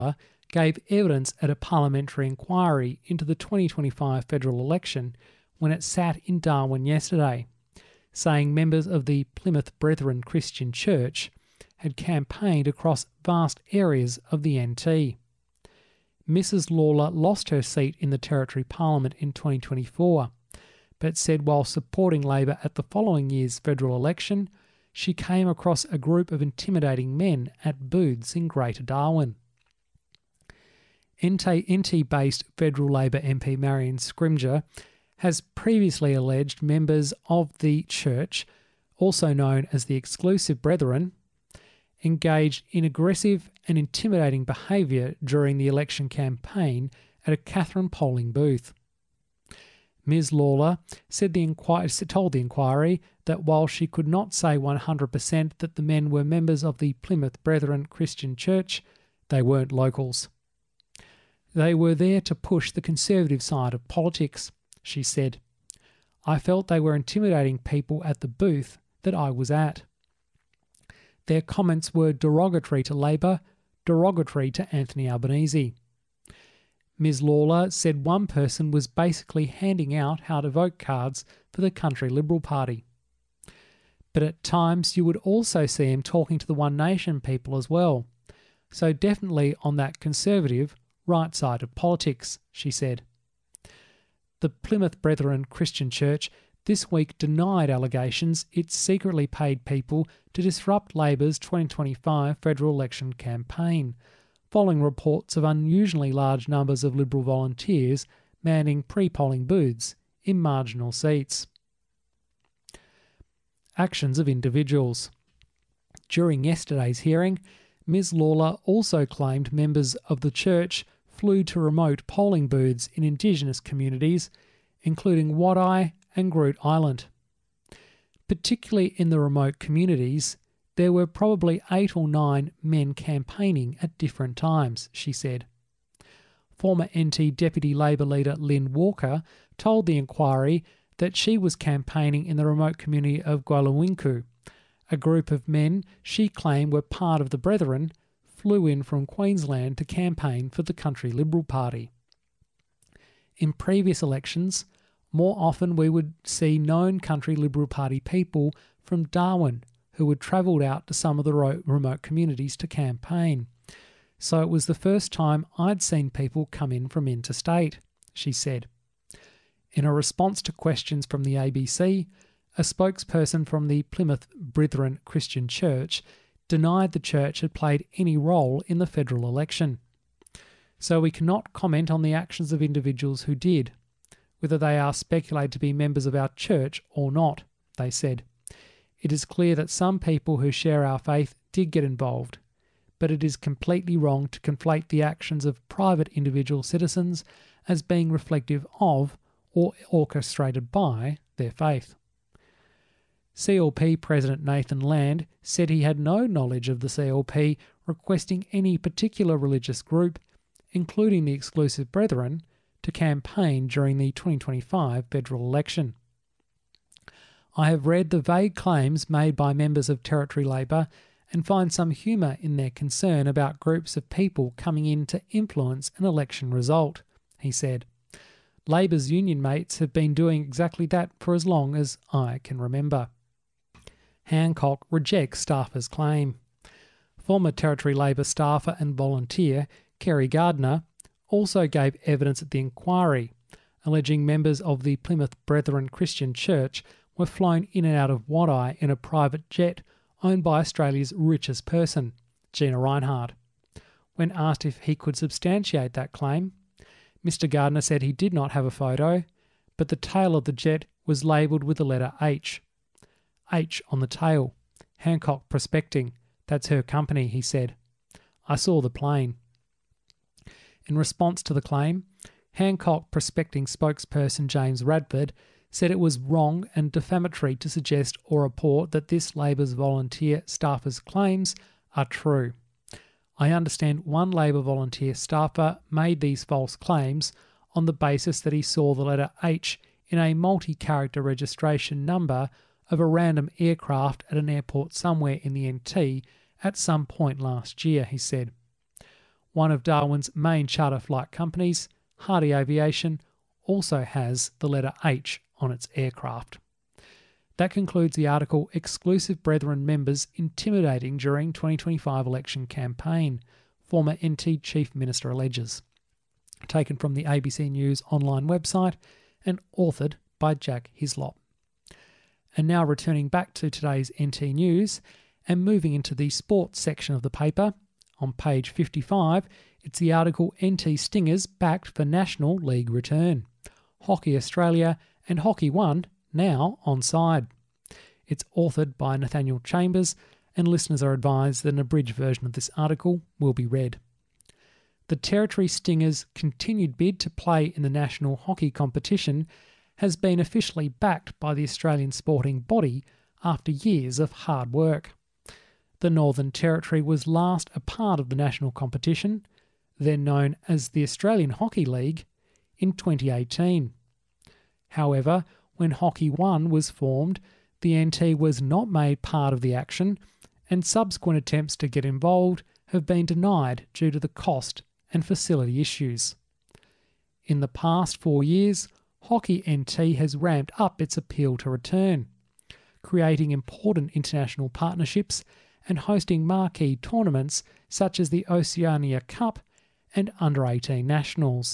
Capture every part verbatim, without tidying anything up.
gave evidence at a parliamentary inquiry into the twenty twenty-five federal election when it sat in Darwin yesterday, saying members of the Plymouth Brethren Christian Church had campaigned across vast areas of the N T. Missus Lawler lost her seat in the Territory Parliament in twenty twenty-four, but said while supporting Labor at the following year's federal election, she came across a group of intimidating men at booths in Greater Darwin. N T-based federal Labor M P Marion Scrimger has previously alleged members of the church, also known as the Exclusive Brethren, engaged in aggressive and intimidating behaviour during the election campaign at a Katherine polling booth. Miz Lawler said the inqu- told the inquiry that while she could not say one hundred percent that the men were members of the Plymouth Brethren Christian Church, they weren't locals. They were there to push the conservative side of politics, she said. I felt they were intimidating people at the booth that I was at. Their comments were derogatory to Labor, derogatory to Anthony Albanese. Miz Lawler said one person was basically handing out how to vote cards for the Country Liberal Party. But at times you would also see him talking to the One Nation people as well. So definitely on that conservative, right side of politics, she said. The Plymouth Brethren Christian Church this week denied allegations it secretly paid people to disrupt Labor's twenty twenty-five federal election campaign, following reports of unusually large numbers of Liberal volunteers manning pre-polling booths in marginal seats. Actions of individuals. During yesterday's hearing, Miz Lawler also claimed members of the church flew to remote polling booths in Indigenous communities, including Wadeye and Groot Island. Particularly in the remote communities, there were probably eight or nine men campaigning at different times, she said. Former N T Deputy Labor leader Lynn Walker told the inquiry that she was campaigning in the remote community of Gwalawinku. A group of men she claimed were part of the Brethren flew in from Queensland to campaign for the Country Liberal Party. In previous elections, more often we would see known Country Liberal Party people from Darwin who had travelled out to some of the ro- remote communities to campaign. So it was the first time I'd seen people come in from interstate, she said. In a response to questions from the A B C, a spokesperson from the Plymouth Brethren Christian Church denied the church had played any role in the federal election. So we cannot comment on the actions of individuals who did, whether they are speculated to be members of our church or not, they said. It is clear that some people who share our faith did get involved, but it is completely wrong to conflate the actions of private individual citizens as being reflective of or orchestrated by their faith. C L P President Nathan Land said he had no knowledge of the C L P requesting any particular religious group, including the Exclusive Brethren, to campaign during the twenty twenty-five federal election. I have read the vague claims made by members of Territory Labor and find some humour in their concern about groups of people coming in to influence an election result, he said. Labor's union mates have been doing exactly that for as long as I can remember. Hancock rejects staffer's claim. Former Territory Labor staffer and volunteer Kerry Gardner also gave evidence at the inquiry, alleging members of the Plymouth Brethren Christian Church were flown in and out of Wadeye in a private jet owned by Australia's richest person, Gina Rinehart. When asked if he could substantiate that claim, Mister Gardner said he did not have a photo, but the tail of the jet was labelled with the letter H. H on the tail. Hancock Prospecting. That's her company, he said. I saw the plane. In response to the claim, Hancock Prospecting spokesperson James Radford said it was wrong and defamatory to suggest or report that this Labor's volunteer staffer's claims are true. I understand one Labor volunteer staffer made these false claims on the basis that he saw the letter H in a multi-character registration number of a random aircraft at an airport somewhere in the N T at some point last year, he said. one of Darwin's main charter flight companies, Hardy Aviation, also has the letter H on its aircraft. That concludes the article Exclusive Brethren Members Intimidating During twenty twenty-five Election Campaign, former N T Chief Minister alleges, taken from the A B C News online website and authored by Jack Hislop. And now returning back to today's N T News and moving into the sports section of the paper, on page fifty-five, it's the article N T Stingers Backed for National League Return. Hockey Australia and Hockey One now on side. It's authored by Nathaniel Chambers, and listeners are advised that an abridged version of this article will be read. The Territory Stingers' continued bid to play in the national hockey competition has been officially backed by the Australian sporting body after years of hard work. The Northern Territory was last a part of the national competition, then known as the Australian Hockey League, in twenty eighteen. However, when Hockey One was formed, the N T was not made part of the action, and subsequent attempts to get involved have been denied due to the cost and facility issues. In the past four years, Hockey N T has ramped up its appeal to return, creating important international partnerships and hosting marquee tournaments such as the Oceania Cup and under eighteen Nationals.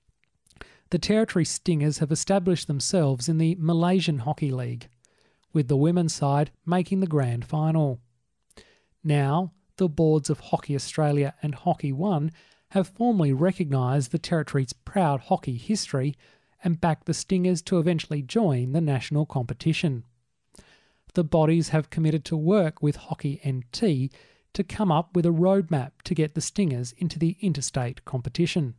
The Territory Stingers have established themselves in the Malaysian Hockey League, with the women's side making the grand final. Now, the boards of Hockey Australia and Hockey One have formally recognised the Territory's proud hockey history and backed the Stingers to eventually join the national competition. The bodies have committed to work with Hockey N T to come up with a roadmap to get the Stingers into the interstate competition.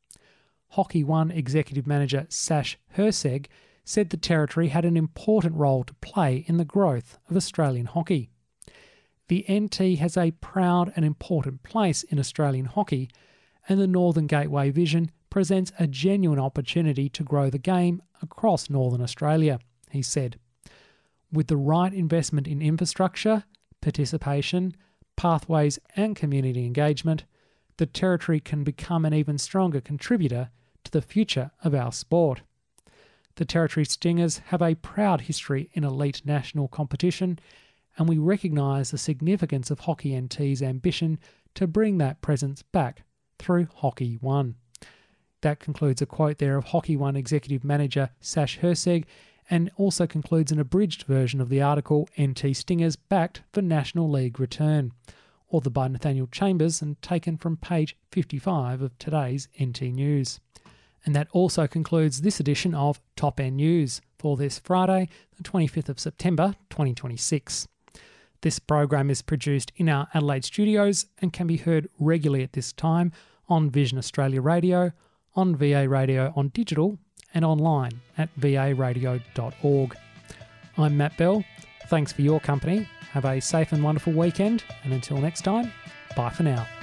Hockey One Executive Manager Sash Herseg said the Territory had an important role to play in the growth of Australian hockey. The N T has a proud and important place in Australian hockey, and the Northern Gateway vision presents a genuine opportunity to grow the game across Northern Australia, he said. With the right investment in infrastructure, participation, pathways and community engagement, the Territory can become an even stronger contributor to the future of our sport. The Territory Stingers have a proud history in elite national competition, and we recognise the significance of Hockey N T's ambition to bring that presence back through Hockey One. That concludes a quote there of Hockey One Executive Manager Sash Herseg, and also concludes an abridged version of the article N T Stingers Backed for National League Return, authored by Nathaniel Chambers and taken from page fifty-five of today's N T News. And that also concludes this edition of Top End News for this Friday, the twenty-fifth of September, twenty twenty-six. This program is produced in our Adelaide studios and can be heard regularly at this time on Vision Australia Radio, on V A Radio on digital, and online at v a radio dot org. I'm Matt Bell. Thanks for your company. Have a safe and wonderful weekend, and until next time, bye for now.